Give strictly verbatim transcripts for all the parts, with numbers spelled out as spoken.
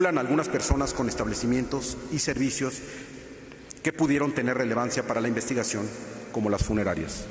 Algunas personas con establecimientos y servicios que pudieron tener relevancia para la investigación, como las funerarias.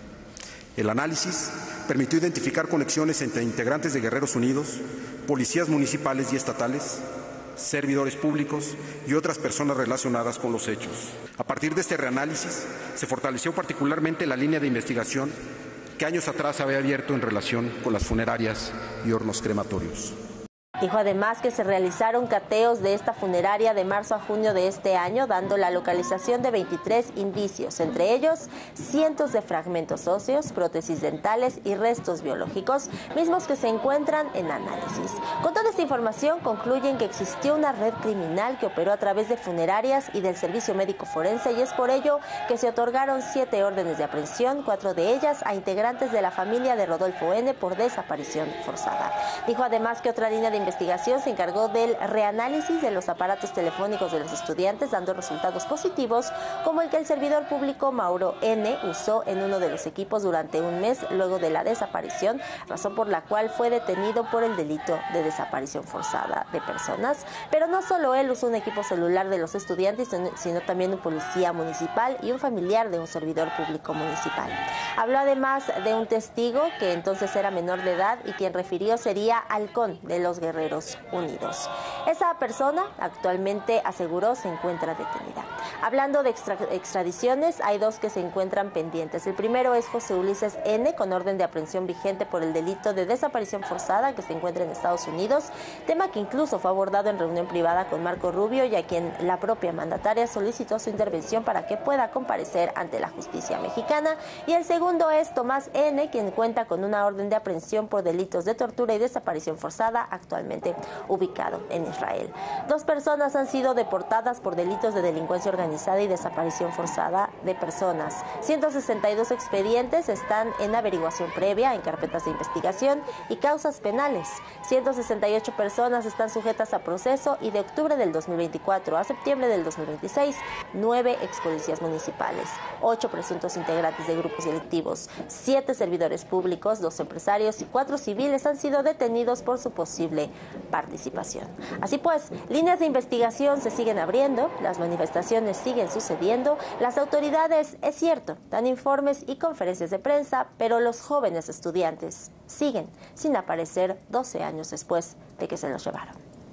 El análisis permitió identificar conexiones entre integrantes de Guerreros Unidos, policías municipales y estatales, servidores públicos y otras personas relacionadas con los hechos. A partir de este reanálisis, se fortaleció particularmente la línea de investigación que años atrás había abierto en relación con las funerarias y hornos crematorios. Dijo además que se realizaron cateos de esta funeraria de marzo a junio de este año, dando la localización de veintitrés indicios, entre ellos cientos de fragmentos óseos, prótesis dentales y restos biológicos, mismos que se encuentran en análisis. Con toda esta información concluyen que existió una red criminal que operó a través de funerarias y del servicio médico forense, y es por ello que se otorgaron siete órdenes de aprehensión, cuatro de ellas a integrantes de la familia de Rodolfo N. por desaparición forzada. Dijo además que otra línea de investigación se encargó del reanálisis de los aparatos telefónicos de los estudiantes, dando resultados positivos, como el que el servidor público Mauro N. usó en uno de los equipos durante un mes luego de la desaparición, razón por la cual fue detenido por el delito de desaparición forzada de personas. Pero no solo él usó un equipo celular de los estudiantes, sino también un policía municipal y un familiar de un servidor público municipal. Habló además de un testigo que entonces era menor de edad y quien refirió sería Halcón de los Guerreros Unidos. Esa persona actualmente, aseguró, se encuentra detenida. Hablando de extra, extradiciones, hay dos que se encuentran pendientes. El primero es José Ulises N., con orden de aprehensión vigente por el delito de desaparición forzada, que se encuentra en Estados Unidos, tema que incluso fue abordado en reunión privada con Marco Rubio, y a quien la propia mandataria solicitó su intervención para que pueda comparecer ante la justicia mexicana. Y el segundo es Tomás N., quien cuenta con una orden de aprehensión por delitos de tortura y desaparición forzada, actualmente ubicado en Israel. Dos personas han sido deportadas por delitos de delincuencia organizada y desaparición forzada de personas. ciento sesenta y dos expedientes están en averiguación previa, en carpetas de investigación y causas penales. ciento sesenta y ocho personas están sujetas a proceso, y de octubre del dos mil veinticuatro a septiembre del dos mil veintiséis, nueve ex policías municipales, ocho presuntos integrantes de grupos delictivos, siete servidores públicos, dos empresarios y cuatro civiles han sido detenidos por su posible participación. Así pues, líneas de investigación se siguen abriendo, las manifestaciones siguen sucediendo, las autoridades, es cierto, dan informes y conferencias de prensa, pero los jóvenes estudiantes siguen sin aparecer doce años después de que se los llevaron.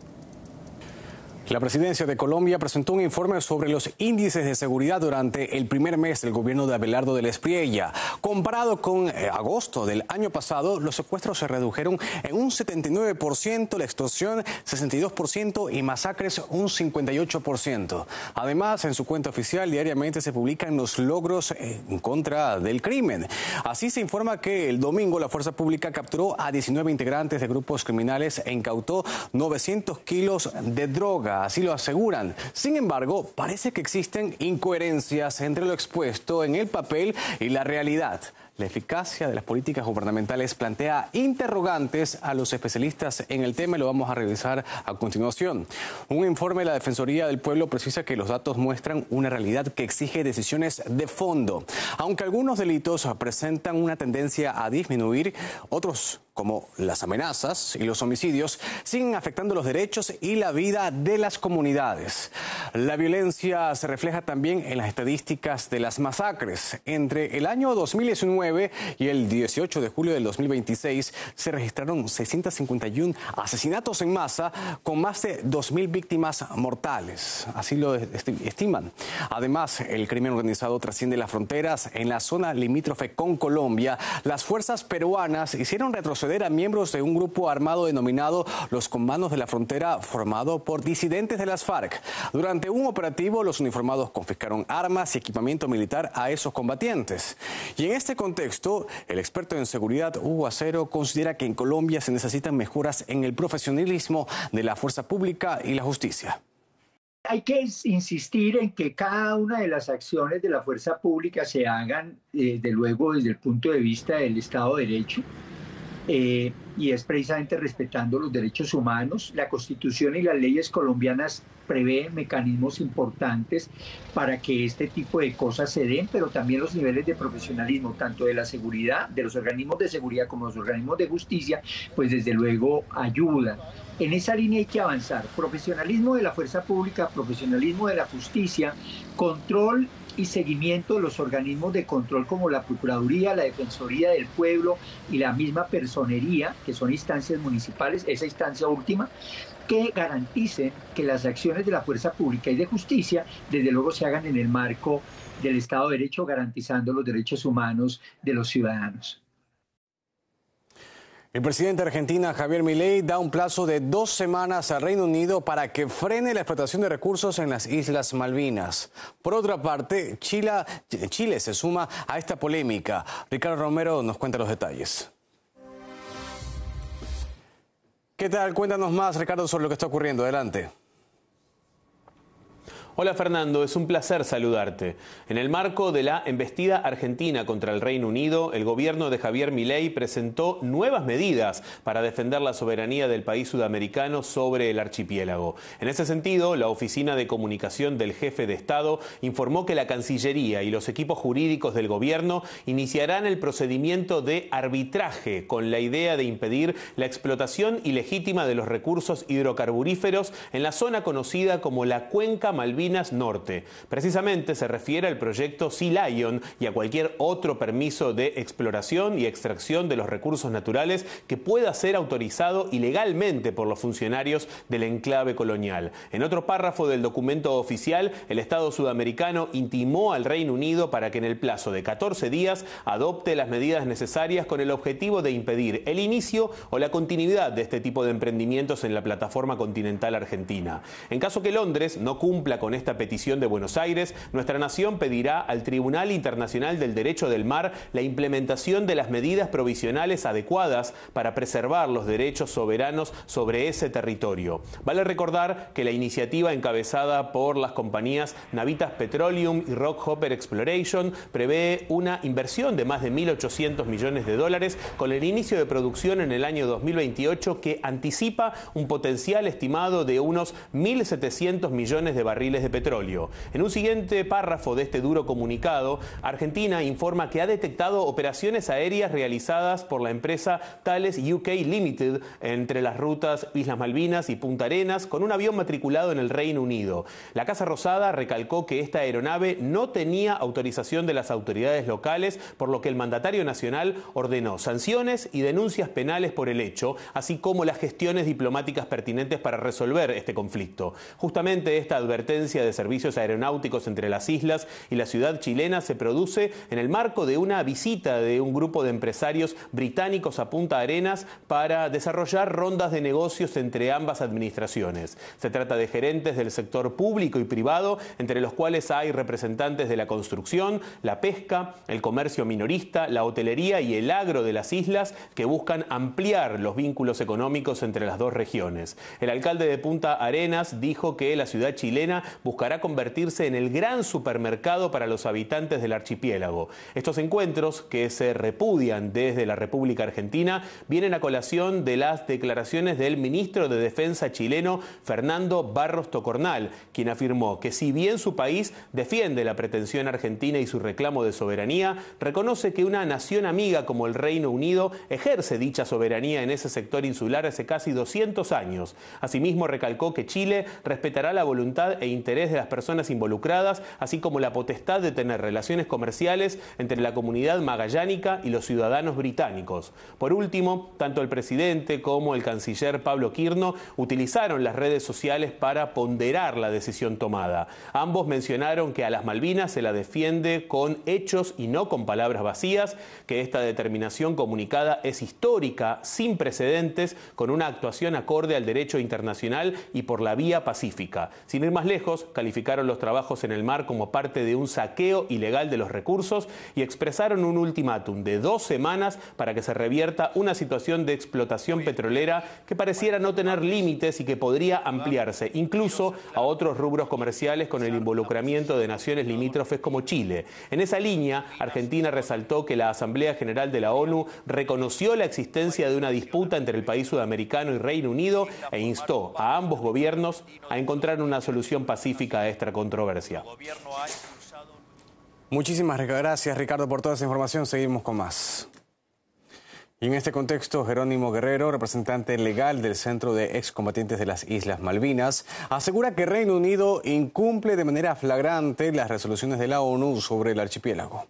La presidencia de Colombia presentó un informe sobre los índices de seguridad durante el primer mes del gobierno de Abelardo del Espriella. Comparado con eh, agosto del año pasado, los secuestros se redujeron en un setenta y nueve por ciento, la extorsión sesenta y dos por ciento y masacres un cincuenta y ocho por ciento. Además, en su cuenta oficial diariamente se publican los logros en contra del crimen. Así se informa que el domingo la fuerza pública capturó a diecinueve integrantes de grupos criminales e incautó novecientos kilos de droga. Así lo aseguran. Sin embargo, parece que existen incoherencias entre lo expuesto en el papel y la realidad. La eficacia de las políticas gubernamentales plantea interrogantes a los especialistas en el tema, y lo vamos a revisar a continuación. Un informe de la Defensoría del Pueblo precisa que los datos muestran una realidad que exige decisiones de fondo. Aunque algunos delitos presentan una tendencia a disminuir, otros, como las amenazas y los homicidios, siguen afectando los derechos y la vida de las comunidades. La violencia se refleja también en las estadísticas de las masacres. Entre el año dos mil diecinueve y el dieciocho de julio del dos mil veintiséis se registraron seiscientos cincuenta y uno asesinatos en masa con más de dos mil víctimas mortales. Así lo estiman. Además, el crimen organizado trasciende las fronteras. En la zona limítrofe con Colombia, las fuerzas peruanas hicieron retroceder a miembros de un grupo armado denominado los Comandos de la Frontera, formado por disidentes de las FARC. Durante un operativo, los uniformados confiscaron armas y equipamiento militar a esos combatientes. Y en este contexto, el experto en seguridad Hugo Acero considera que en Colombia se necesitan mejoras en el profesionalismo de la fuerza pública y la justicia. Hay que insistir en que cada una de las acciones de la fuerza pública se hagan, eh, de luego, desde el punto de vista del Estado de Derecho, eh, y es precisamente respetando los derechos humanos. La Constitución y las leyes colombianas prevén mecanismos importantes para que este tipo de cosas se den, pero también los niveles de profesionalismo, tanto de la seguridad, de los organismos de seguridad como los organismos de justicia, pues desde luego ayudan. En esa línea hay que avanzar. Profesionalismo de la fuerza pública, profesionalismo de la justicia, control y seguimiento de los organismos de control como la Procuraduría, la Defensoría del Pueblo y la misma Personería, que son instancias municipales, esa instancia última, que garanticen que las acciones de la fuerza pública y de justicia, desde luego, se hagan en el marco del Estado de Derecho, garantizando los derechos humanos de los ciudadanos. El presidente de Argentina, Javier Milei, da un plazo de dos semanas al Reino Unido para que frene la explotación de recursos en las Islas Malvinas. Por otra parte, Chile, Chile se suma a esta polémica. Ricardo Romero nos cuenta los detalles. ¿Qué tal? Cuéntanos más, Ricardo, sobre lo que está ocurriendo. Adelante. Hola Fernando, es un placer saludarte. En el marco de la embestida argentina contra el Reino Unido, el gobierno de Javier Milei presentó nuevas medidas para defender la soberanía del país sudamericano sobre el archipiélago. En ese sentido, la Oficina de Comunicación del Jefe de Estado informó que la Cancillería y los equipos jurídicos del gobierno iniciarán el procedimiento de arbitraje con la idea de impedir la explotación ilegítima de los recursos hidrocarburíferos en la zona conocida como la Cuenca Malvinas Norte. Precisamente se refiere al proyecto Sea Lion y a cualquier otro permiso de exploración y extracción de los recursos naturales que pueda ser autorizado ilegalmente por los funcionarios del enclave colonial. En otro párrafo del documento oficial, el Estado sudamericano intimó al Reino Unido para que en el plazo de catorce días adopte las medidas necesarias con el objetivo de impedir el inicio o la continuidad de este tipo de emprendimientos en la plataforma continental argentina. En caso que Londres no cumpla con esta petición de Buenos Aires, nuestra nación pedirá al Tribunal Internacional del Derecho del Mar la implementación de las medidas provisionales adecuadas para preservar los derechos soberanos sobre ese territorio. Vale recordar que la iniciativa encabezada por las compañías Navitas Petroleum y Rockhopper Exploration prevé una inversión de más de mil ochocientos millones de dólares con el inicio de producción en el año dos mil veintiocho, que anticipa un potencial estimado de unos mil setecientos millones de barriles de petróleo. En un siguiente párrafo de este duro comunicado, Argentina informa que ha detectado operaciones aéreas realizadas por la empresa Thales U K Limited entre las rutas Islas Malvinas y Punta Arenas con un avión matriculado en el Reino Unido. La Casa Rosada recalcó que esta aeronave no tenía autorización de las autoridades locales, por lo que el mandatario nacional ordenó sanciones y denuncias penales por el hecho, así como las gestiones diplomáticas pertinentes para resolver este conflicto. Justamente esta advertencia de servicios aeronáuticos entre las islas y la ciudad chilena se produce en el marco de una visita de un grupo de empresarios británicos a Punta Arenas para desarrollar rondas de negocios entre ambas administraciones. Se trata de gerentes del sector público y privado, entre los cuales hay representantes de la construcción, la pesca, el comercio minorista, la hotelería y el agro de las islas, que buscan ampliar los vínculos económicos entre las dos regiones. El alcalde de Punta Arenas dijo que la ciudad chilena buscará convertirse en el gran supermercado para los habitantes del archipiélago. Estos encuentros, que se repudian desde la República Argentina, vienen a colación de las declaraciones del ministro de Defensa chileno, Fernando Barros Tocornal, quien afirmó que si bien su país defiende la pretensión argentina y su reclamo de soberanía, reconoce que una nación amiga como el Reino Unido ejerce dicha soberanía en ese sector insular hace casi doscientos años. Asimismo, recalcó que Chile respetará la voluntad e interés de las personas involucradas, así como la potestad de tener relaciones comerciales entre la comunidad magallánica y los ciudadanos británicos. Por último, tanto el presidente como el canciller Pablo Quirno utilizaron las redes sociales para ponderar la decisión tomada. Ambos mencionaron que a las Malvinas se la defiende con hechos y no con palabras vacías, que esta determinación comunicada es histórica, sin precedentes, con una actuación acorde al derecho internacional y por la vía pacífica. Sin ir más lejos, calificaron los trabajos en el mar como parte de un saqueo ilegal de los recursos y expresaron un ultimátum de dos semanas para que se revierta una situación de explotación petrolera que pareciera no tener límites y que podría ampliarse incluso a otros rubros comerciales con el involucramiento de naciones limítrofes como Chile. En esa línea, Argentina resaltó que la Asamblea General de la ONU reconoció la existencia de una disputa entre el país sudamericano y Reino Unido e instó a ambos gobiernos a encontrar una solución pacífica a esta controversia. Muchísimas gracias, Ricardo, por toda esa información. Seguimos con más. Y en este contexto, Jerónimo Guerrero, representante legal del Centro de Excombatientes de las Islas Malvinas, asegura que Reino Unido incumple de manera flagrante las resoluciones de la ONU sobre el archipiélago.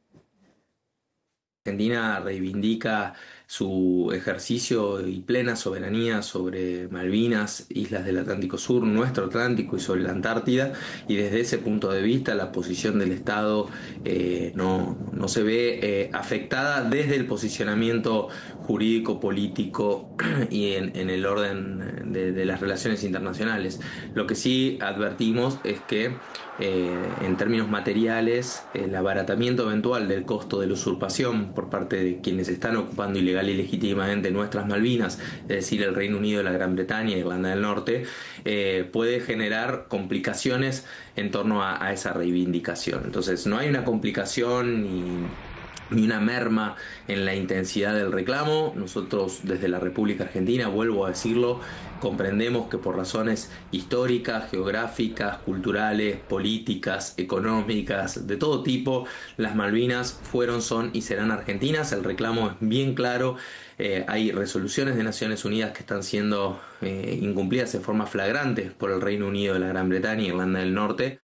Argentina reivindica su ejercicio y plena soberanía sobre Malvinas, islas del Atlántico Sur, nuestro Atlántico y sobre la Antártida, y desde ese punto de vista la posición del Estado eh, no, no se ve eh, afectada desde el posicionamiento jurídico, político y en, en el orden de, de las relaciones internacionales. Lo que sí advertimos es que eh, en términos materiales el abaratamiento eventual del costo de la usurpación por parte de quienes están ocupando ilegalmente y legítimamente nuestras Malvinas, es decir, el Reino Unido, la Gran Bretaña y Irlanda del Norte, eh, puede generar complicaciones en torno a, a esa reivindicación. Entonces, no hay una complicación ni, ni una merma en la intensidad del reclamo. Nosotros, desde la República Argentina, vuelvo a decirlo, comprendemos que por razones históricas, geográficas, culturales, políticas, económicas, de todo tipo, las Malvinas fueron, son y serán argentinas. El reclamo es bien claro. Eh, hay resoluciones de Naciones Unidas que están siendo eh, incumplidas de forma flagrante por el Reino Unido, la Gran Bretaña y Irlanda del Norte.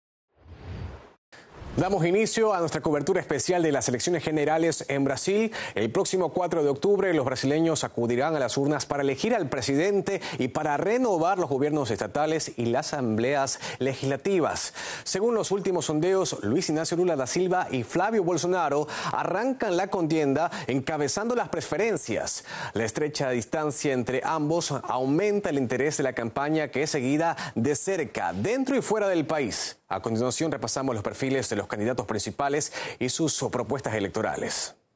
Damos inicio a nuestra cobertura especial de las elecciones generales en Brasil. El próximo cuatro de octubre los brasileños acudirán a las urnas para elegir al presidente y para renovar los gobiernos estatales y las asambleas legislativas. Según los últimos sondeos, Luis Ignacio Lula da Silva y Flavio Bolsonaro arrancan la contienda encabezando las preferencias. La estrecha distancia entre ambos aumenta el interés de la campaña, que es seguida de cerca, dentro y fuera del país. A continuación repasamos los perfiles de los candidatos principales y sus propuestas electorales.